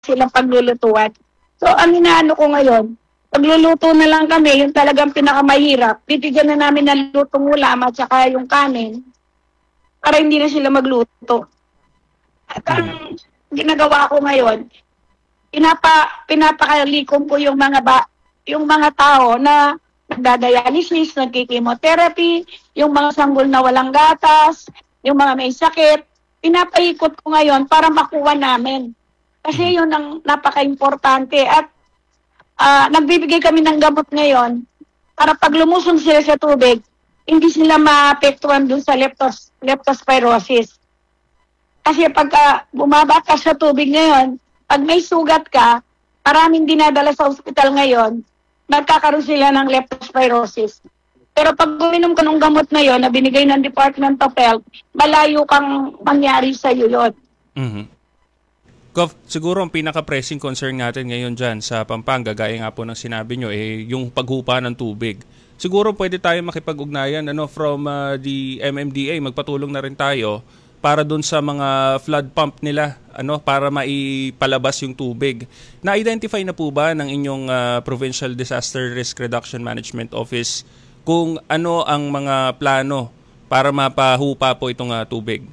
silang paglulutuan. So, ang inaano ko ngayon, pagluluto na lang kami, yung talagang pinakamahirap, bibigyan na namin ng lutong ulam at saka yung kanin para hindi na sila magluto. At ang ginagawa ko ngayon, pinapakalikom ko yung mga tao na nagdadialysis, nagkikimotherapy, yung mga sanggol na walang gatas, yung mga may sakit, pinapaikot ko ngayon para makuha namin. Kasi yun ang napaka-importante. At nagbibigay kami ng gamot ngayon para pag lumusong sila sa tubig, hindi sila maapektuhan dun sa leptospirosis. Kasi pag bumaba ka sa tubig ngayon, pag may sugat ka, maraming dinadala sa ospital ngayon, nagkakaroon sila ng leptospirosis. Pero pag uminom ka ng gamot na yon na binigay ng Department of Health, malayo kang mangyari sa iyo yun. Mm-hmm. Gov, siguro ang pinaka-pressing concern natin ngayon dyan sa Pampanga, gaya nga po ng sinabi nyo, yung paghupa ng tubig. Siguro pwede tayo makipag-ugnayan from the MMDA, magpatulong na rin tayo para doon sa mga flood pump nila para maipalabas yung tubig. Na-identify na po ba ng inyong Provincial Disaster Risk Reduction Management Office kung ano ang mga plano para mapahupa po itong tubig?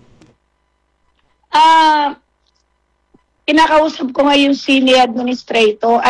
Pinakausap ko ngayon si NIA Administrator,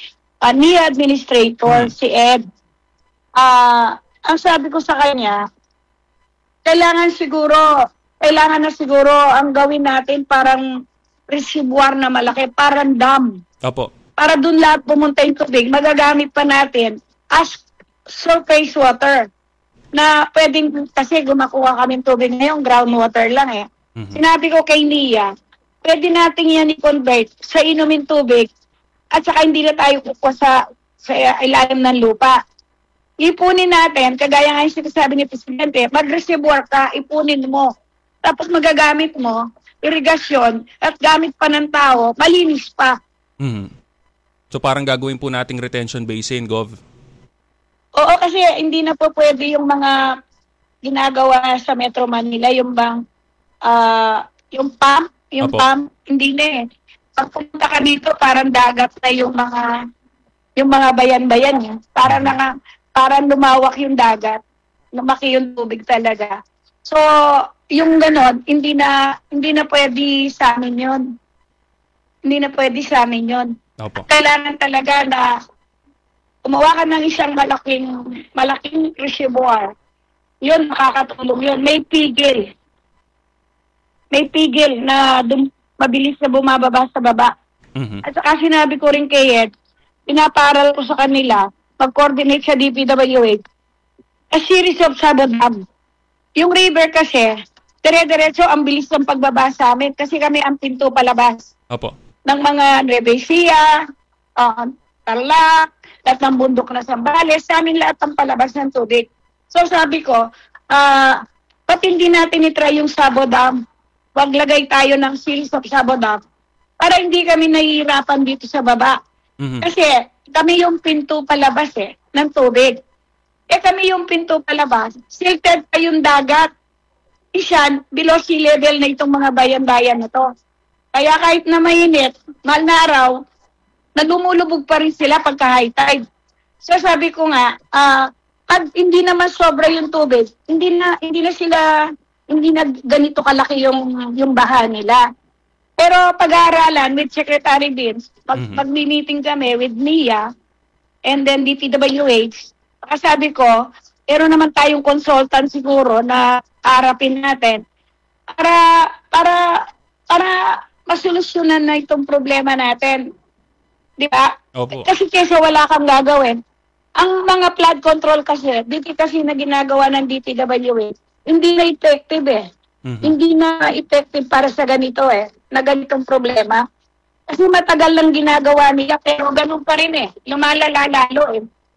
si Ed. Ang sabi ko sa kanya, kailangan na siguro ang gawin natin parang reservoir na malaki, parang dam. Opo. Para doon lahat pumunta yung tubig, magagamit pa natin as surface water. Na pwedeng, kasi gumakuha kami tubig ngayon, groundwater lang eh. Mm-hmm. Sinabi ko kay Nia, pwede natin yan i-convert sa inumin tubig at saka hindi na tayo kukuha sa ilalim ng lupa. Ipunin natin, kagaya nga yung sinasabi ni Presidente, mag-reservoir ka, ipunin mo. Tapos magagamit mo, irigasyon, at gamit pa ng tao, malinis pa. Mm-hmm. So parang gagawin po nating retention basin, Gov? Oo, kasi hindi na po pwede yung mga ginagawa sa Metro Manila, yung bang, yung pump, hindi na eh. Pagpunta ka dito, parang dagat na yung mga bayan-bayan niya. Parang lumawak yung dagat. Lumaki yung tubig talaga. So, yung ganon, hindi na pwede sa amin yun. Hindi na pwede sa amin yun. Opo. Kailangan talaga na gumawa ka ng isang malaking reservoir. Yun, makakatulong yun. May pigil na mabilis na bumababa sa baba. Mm-hmm. At saka sinabi ko rin kay Ed, pinaparal ko sa kanila, mag-coordinate sa DPWH, a series of shadow dam. Yung river kasi, dire-diretso ang bilis ng pagbaba sa amin kasi kami ang pinto palabas. Opo. Ng mga Nueva Ecija, Tarlac, lahat ng bundok na Zambales, sa amin lahat ang palabas ng tubig. So sabi ko, ba't hindi natin itry yung Sabo Dam? Wag lagay tayo ng series of Sabo Dam para hindi kami nahihirapan dito sa baba. Mm-hmm. Kasi kami yung pinto palabas ng tubig. Kami yung pinto palabas, silted pa yung dagat. Isan, below sea level na itong mga bayan-bayan na to. Kaya kahit na mainit, mahal na araw, lumulubog pa rin sila pagka high tide. So sabi ko nga, pag hindi naman sobra yung tubig, hindi na ganito kalaki yung baha nila. Pero pag-aaralan with Secretary Vince, mag-meeting kami with NIA and then DPWH, sabi ko, meron naman tayong consultant siguro na harapin natin para masolusyonan na itong problema natin. Di ba? Opo. Kasi wala kang gagawin. Ang mga flood control kasi, dito kasi na ginagawa ng DPWH, hindi na effective Mm-hmm. Hindi na effective para sa ganito na ganitong problema. Kasi matagal lang ginagawa nila, pero ganun pa rin lumalala lalo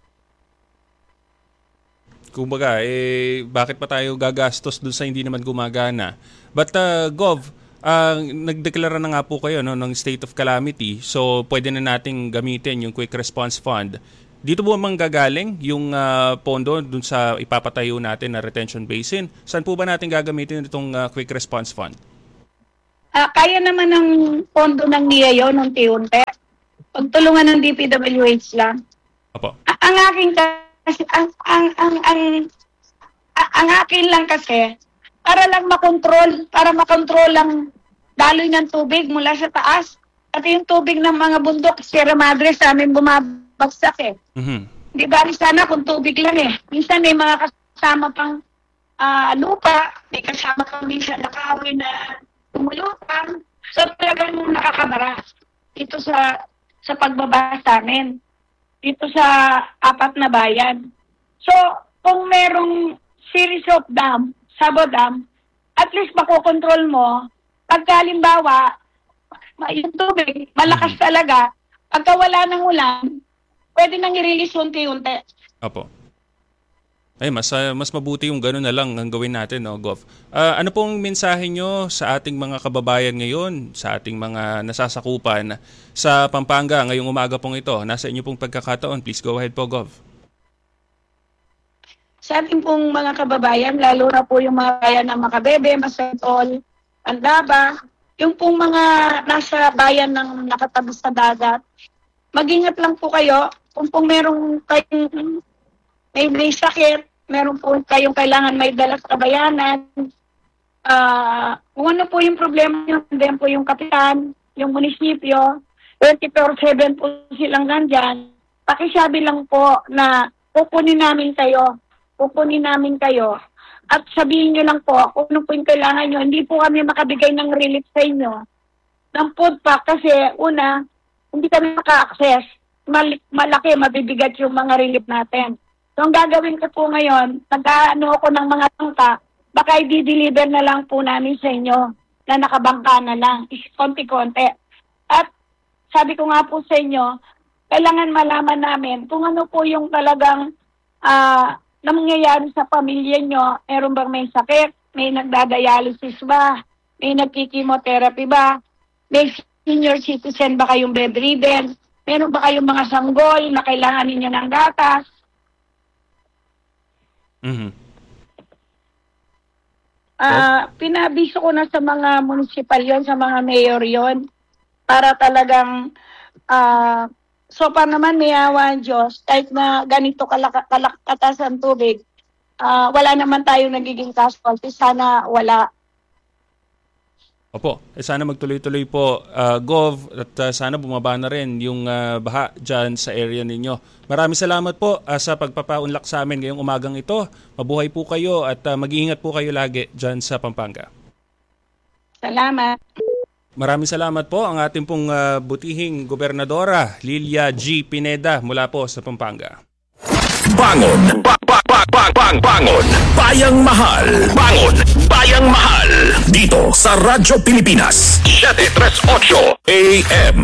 Kumbaga, bakit pa tayo gagastos dun sa hindi naman gumagana? But, Gov, nagdeklara na nga po kayo ng state of calamity, so pwede na nating gamitin yung Quick Response Fund. Dito po manggagaling yung pondo dun sa ipapatayo natin na retention basin? Saan po ba natin gagamitin itong Quick Response Fund? Kaya naman ng pondo ng NIA yun, unti-unti. Pagtulungan ng DPWH lang. Opo. Ang aking kasi, ang akin lang kasi, para makontrol lang daloy ng tubig mula sa taas. At yung tubig ng mga bundok, Sierra Madre sa amin bumabagsak eh. Mhm. Di bali sana kung tubig lang eh. Minsan may mga kasama pang lupa, may kasama pang minsan nakawin na tumulutang. So talagang nakakabara dito sa pagbaba sa amin. Dito sa 4 na bayan. So kung merong series of dam, Sabo Dam, at least makokontrol mo. Pagka halimbawa, yung tubig, malakas talaga. Pagka wala ng ulan, pwede nang i-release unti-unti. Opo. Ay, mas mabuti yung gano'n na lang ang gawin natin, no, Gov. Ano pong mensahe nyo sa ating mga kababayan ngayon, sa ating mga nasasakupan sa Pampanga ngayong umaga pong ito? Nasa inyo pong pagkakataon. Please go ahead po, Gov. Sa ating pong mga kababayan, lalo na po yung mga bayan ng Makabebe, Masentol, Andaba, yung pong mga nasa bayan ng nakatabi sa dagat, mag-ingat lang po kayo kung pong merong kayong may sakit, meron po kayong kailangan may dala sa kabayanan. Kung ano po yung problema nyo, then po yung kapitan, yung munisipyo, 24/7 po silang nandyan. Pakisabi lang po na kukunin namin kayo at sabihin nyo lang po kung ano po yung kailangan nyo. Hindi po kami makabigay ng relief sa inyo ng food pack kasi una, hindi kami maka-access. Malaki, mabibigat yung mga relief natin. So ang gagawin ko po ngayon, nag-ano ako ng mga tangka, baka i-deliver na lang po namin sa inyo na nakabangka na lang, konti-konti. At sabi ko nga po sa inyo, kailangan malaman namin kung ano po yung talagang na mangyayari sa pamilya nyo. Meron bang may sakit? May nagdadialysis ba? May nagkikimotherapy ba? May senior citizen ba kayong bedridden? Meron ba kayong mga sanggol na kailangan ninyo ng gatas? Mhm. Pinabiso ko na sa mga municipal yon, sa mga mayor yon, para talagang so pa naman may awa ang Diyos, kahit na ganito kalakatas ang tubig, wala naman tayong nagiging casualty. Sana wala. Opo, sana magtuloy-tuloy po, Gov, at sana bumaba na rin yung baha dyan sa area ninyo. Maraming salamat po sa pagpapaunlak sa amin ngayong umagang ito. Mabuhay po kayo at mag-iingat po kayo lagi dyan sa Pampanga. Salamat. Maraming salamat po ang ating pong butihing gobernadora, Lilia G. Pineda, mula po sa Pampanga. Bangon! Bangon! Bayang Mahal! Bangon! Bayang Mahal! Dito sa Radyo Pilipinas 738 AM.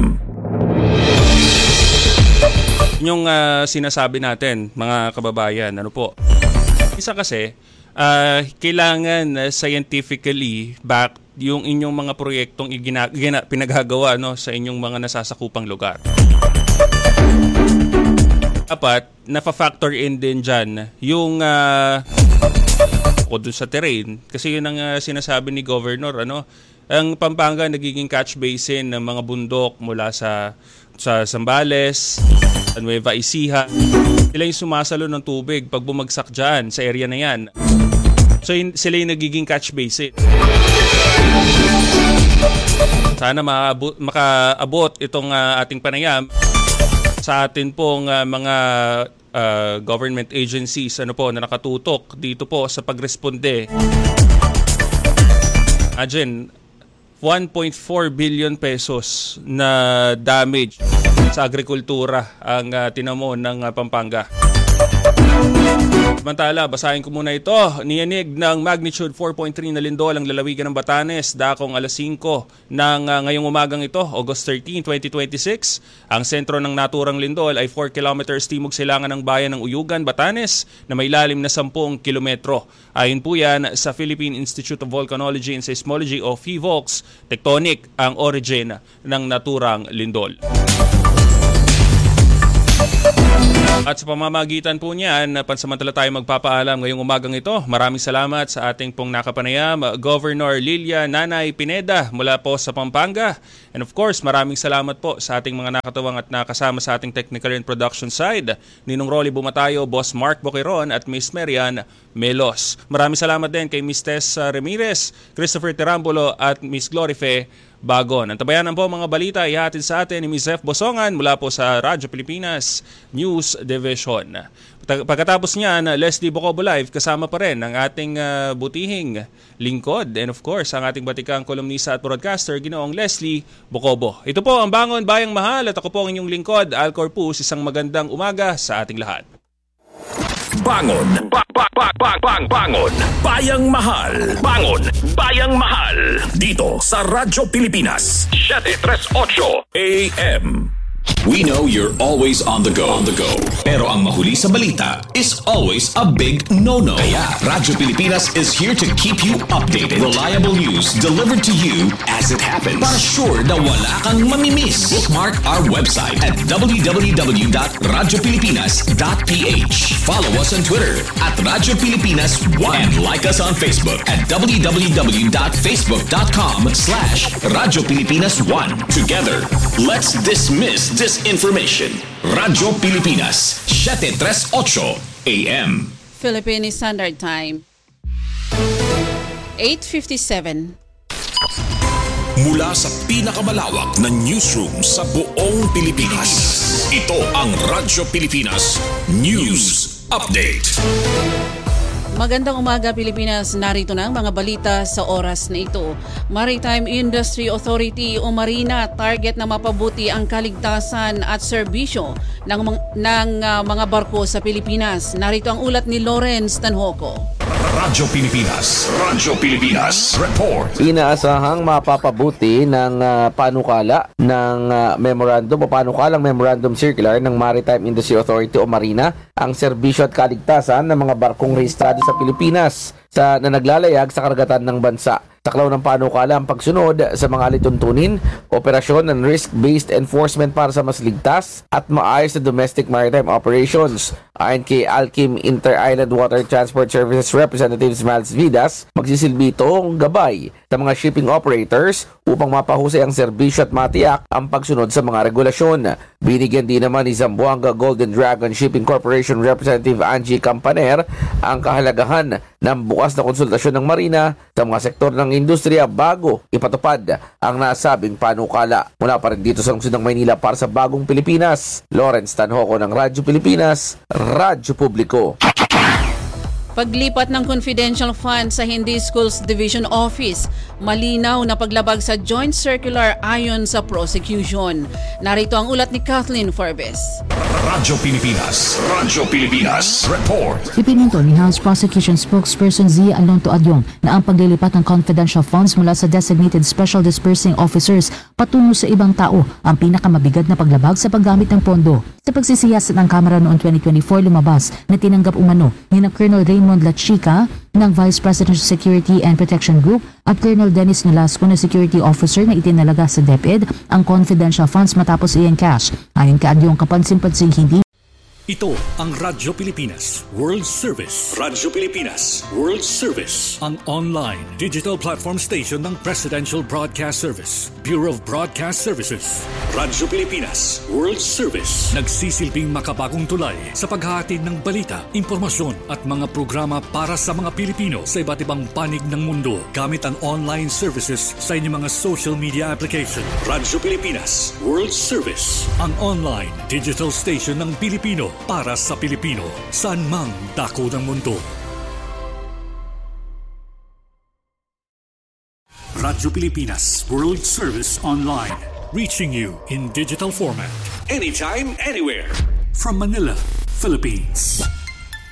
Yung sinasabi natin, mga kababayan, ano po? Isa kasi, kailangan scientifically back yung inyong mga proyektong pinagagawa, no, sa inyong mga nasasakupang lugar. Dapat nafa-factor in din dyan yung o dun sa terrain, kasi yun ang sinasabi ni Governor, ano, ang Pampanga nagiging catch basin ng mga bundok mula sa Zambales, sa Nueva Ecija. Sila yung sumasalo ng tubig pag bumagsak dyan sa area na yan. So sila yung nagiging catch basin. Sana makaabot itong ating panayam sa atin pong mga government agencies, ano po, na nakatutok dito po sa pagresponde. Imagine, 1.4 billion pesos na damage sa agrikultura ang tinamo ng Pampanga. Samantala, basahin ko muna ito. Niyanig ng magnitude 4.3 na lindol ang lalawigan ng Batanes dakong alas 5 ng ngayong umagang ito, August 13, 2026. Ang sentro ng naturang lindol ay 4 kilometers timog silangan ng bayan ng Uyugan, Batanes na may lalim na 10 kilometro. Ayon po yan sa Philippine Institute of Volcanology and Seismology o PHIVOLCS, tectonic ang origin ng naturang lindol. At sa pamamagitan po niyan, pansamantala tayo magpapaalam ngayong umagang ito. Maraming salamat sa ating pong nakapanayam, Governor Lilia Nanay Pineda mula po sa Pampanga. And of course, maraming salamat po sa ating mga nakatawang at nakasama sa ating technical and production side, Ninong Rolly Bumatayo, Boss Mark Boqueron at Miss Marian Melos. Maraming salamat din kay Miss Tess Ramirez, Christopher Terambulo at Miss Glorife Bagon. Ang tabayanan po mga balita ihatid sa atin ni Ms. F. Bosongan mula po sa Radyo Pilipinas News Division. Pagkatapos niyan, Leslie Bocobo Live, kasama pa rin ang ating butihing lingkod and of course ang ating batikang kolumnista at broadcaster, Ginoong Leslie Bocobo. Ito po ang Bangon Bayang Mahal at ako po ang inyong lingkod, Al Corpus. Isang magandang umaga sa ating lahat. Bangon, bangon, Bayang Mahal. Bangon, Bayang Mahal. Dito sa Radyo Pilipinas, 738 AM. We know you're always on the go. Pero ang mahuli sa balita is always a big no-no. Kaya Radyo Pilipinas is here to keep you updated. Reliable news delivered to you as it happens. Para sure na wala kang mamimiss. Bookmark our website at www.radiopilipinas.ph. Follow us on Twitter at Radyo Pilipinas 1 and like us on Facebook at www.facebook.com/Radyo Pilipinas 1. Together, let's dismiss disinformation. Radyo Pilipinas, 738 AM. Philippine Standard Time, 8:57. Mula sa pinakamalawak na newsroom sa buong Pilipinas, ito ang Radyo Pilipinas News Update. Magandang umaga Pilipinas, narito na ang mga balita sa oras na ito. Maritime Industry Authority o Marina target na mapabuti ang kaligtasan at serbisyo ng mga barko sa Pilipinas. Narito ang ulat ni Lawrence Tanhoco. Radyo Pilipinas Report. Inaasahang mapapabuti ng panukala ng memorandum o panukalang memorandum circular ng Maritime Industry Authority o Marina ang serbisyo at kaligtasan ng mga barkong rehistrado sa Pilipinas na naglalayag sa karagatan ng bansa. Saklaw ng panukala ang pagsunod sa mga alituntunin, operasyon ng risk-based enforcement para sa mas ligtas at maayos na domestic maritime operations. Ayon kay Alkim Inter-Island Water Transport Services Representative Miles Vidas, magsisilbi itong gabay sa mga shipping operators upang mapahusay ang serbisyo at matiyak ang pagsunod sa mga regulasyon. Binigyan din naman ni Zamboanga Golden Dragon Shipping Corporation Representative Angie Campaner ang kahalagahan ng bukas na konsultasyon ng Marina sa mga sektor ng industriya bago ipatupad ang nasabing panukala. Mula pa rin dito sa lungsod ng Maynila para sa Bagong Pilipinas, Lawrence Tanhoco ng Radyo Pilipinas, Radyo Publiko. Paglipat ng confidential funds sa Hindi Schools Division Office, malinaw na paglabag sa joint circular ayon sa prosecution. Narito ang ulat ni Kathleen Forbes. Radyo Pilipinas Report. Ipinunto ni House Prosecution Spokesperson Zia Alonto Adyong na ang paglilipat ng confidential funds mula sa designated special dispersing officers patungo sa ibang tao ang pinakamabigat na paglabag sa paggamit ng pondo. Sa pagsisiyasat ng Kamara noong 2024, lumabas na tinanggap umano ni Colonel Raymond Lachica ng Vice Presidential Security and Protection Group at Colonel Dennis Nolasco na security officer na itinalaga sa DepEd ang confidential funds matapos i-encash. Ayon kay Adyong, kapansin-pansing hindi. Ito ang Radyo Pilipinas World Service. Radyo Pilipinas World Service, ang online digital platform station ng Presidential Broadcast Service, Bureau of Broadcast Services. Radyo Pilipinas World Service, nagsisilbing makabagong tulay sa paghahatid ng balita, impormasyon at mga programa para sa mga Pilipino sa iba't ibang panig ng mundo gamit ang online services sa inyong mga social media application. Radyo Pilipinas World Service, ang online digital station ng Pilipino para sa Pilipino, saan mang dako ng mundo. Radyo Pilipinas World Service Online, reaching you in digital format, anytime, anywhere, from Manila, Philippines.